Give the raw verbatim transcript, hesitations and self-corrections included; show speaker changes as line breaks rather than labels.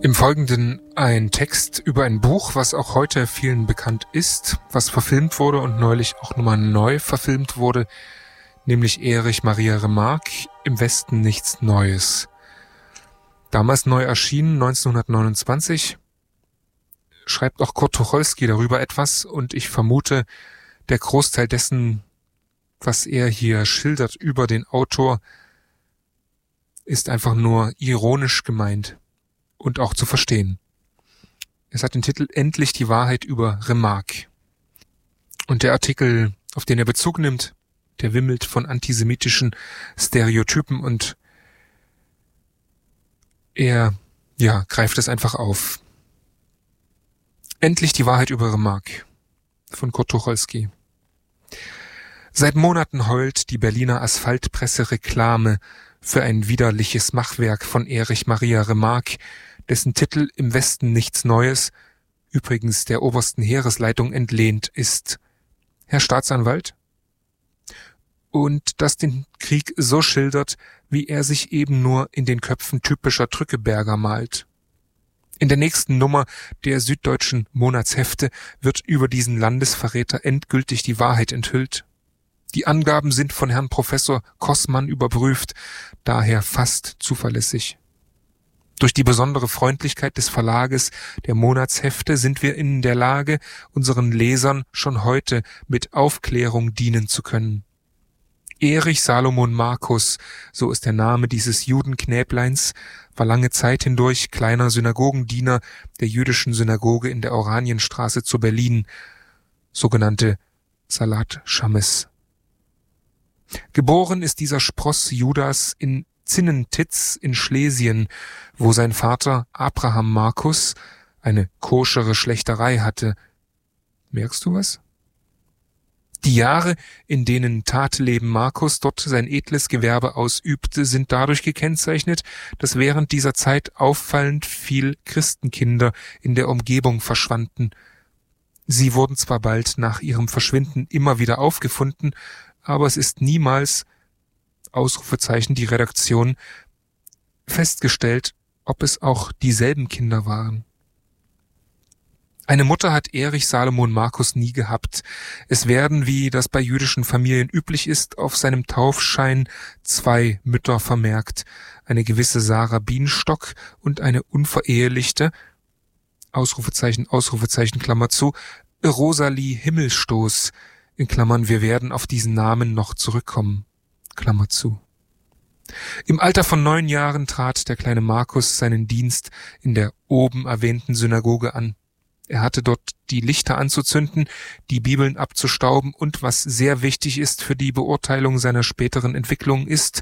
Im Folgenden ein Text über ein Buch, was auch heute vielen bekannt ist, was verfilmt wurde und neulich auch nochmal neu verfilmt wurde, nämlich Erich Maria Remarque, Im Westen nichts Neues. Damals neu erschienen, neunzehnhundertneunundzwanzig, schreibt auch Kurt Tucholsky darüber etwas und ich vermute, der Großteil dessen, was er hier schildert über den Autor, ist einfach nur ironisch gemeint und auch zu verstehen. Es hat den Titel Endlich die Wahrheit über Remarque. Und der Artikel, auf den er Bezug nimmt, der wimmelt von antisemitischen Stereotypen und er, ja, greift es einfach auf. Endlich die Wahrheit über Remarque von Kurt Tucholsky. Seit Monaten heult die Berliner Asphaltpresse Reklame für ein widerliches Machwerk von Erich Maria Remarque, dessen Titel Im Westen nichts Neues, übrigens der obersten Heeresleitung entlehnt ist. Herr Staatsanwalt? Und das den Krieg so schildert, wie er sich eben nur in den Köpfen typischer Drückeberger malt. In der nächsten Nummer der Süddeutschen Monatshefte wird über diesen Landesverräter endgültig die Wahrheit enthüllt. Die Angaben sind von Herrn Professor Kossmann überprüft, daher fast zuverlässig. Durch die besondere Freundlichkeit des Verlages der Monatshefte sind wir in der Lage, unseren Lesern schon heute mit Aufklärung dienen zu können. Erich Salomon Markus, so ist der Name dieses Judenknäbleins, war lange Zeit hindurch kleiner Synagogendiener der jüdischen Synagoge in der Oranienstraße zu Berlin, sogenannte Salat Shames. Geboren ist dieser Spross Judas in Zinnentitz in Schlesien, wo sein Vater Abraham Markus eine koschere Schlächterei hatte. Merkst du was? Die Jahre, in denen Tatleben Markus dort sein edles Gewerbe ausübte, sind dadurch gekennzeichnet, dass während dieser Zeit auffallend viel Christenkinder in der Umgebung verschwanden. Sie wurden zwar bald nach ihrem Verschwinden immer wieder aufgefunden, aber es ist niemals, Ausrufezeichen, die Redaktion, festgestellt, ob es auch dieselben Kinder waren. Eine Mutter hat Erich Salomon Markus nie gehabt. Es werden, wie das bei jüdischen Familien üblich ist, auf seinem Taufschein zwei Mütter vermerkt, eine gewisse Sarah Bienstock und eine unverehelichte, Ausrufezeichen, Ausrufezeichen, Klammer zu, Rosalie Himmelstoß, in Klammern, wir werden auf diesen Namen noch zurückkommen, Klammer zu. Im Alter von neun Jahren trat der kleine Markus seinen Dienst in der oben erwähnten Synagoge an. Er hatte dort die Lichter anzuzünden, die Bibeln abzustauben und, was sehr wichtig ist für die Beurteilung seiner späteren Entwicklung, ist,